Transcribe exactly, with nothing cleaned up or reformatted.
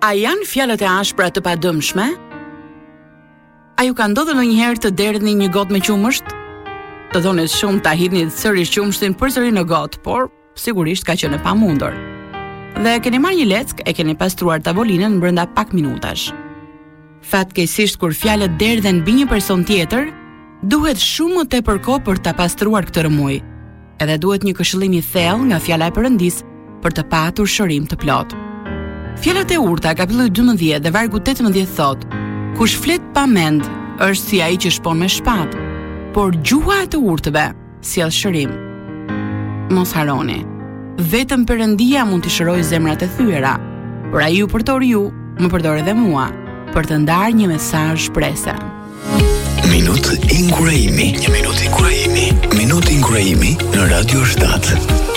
A janë fjalët e ashpra të padëmshme? A ju ka ndodhur ndonjëherë të derdhni një gotë me qumësht? Të dhonit shumë ta hidhni sërish qumshtin përsëri në gotë, por sigurisht ka qenë e pamundur. Dhe keni marrë një leck, e keni pastruar tavolinën në brenda pak minutash. Fatkeqësisht kur fjalët derdhen mbi një person tjetër, duhet shumë më tepër kohë për ta pastruar këtë rëmuj. Edhe duhet një këshillim i thellë nga fjala e Perëndis për të patur shërim të plotë. Fjalat e urta, kapitulli dymbëdhjetë dhe vargu tetëmbëdhjetë thot: kush flet pa mend është si ai që shpon me shpatë, por gjuha e të urtëve sjell shërim. Mos harroni, vetëm Perëndia mund t'i shërojë zemrat e thyera, por ai ju përdor ju, më përdor edhe mua, për të ndarë një mesazh shprese. Minutë inkurajimi, një minutë inkurajimi, minutë inkurajimi në Radio shtat.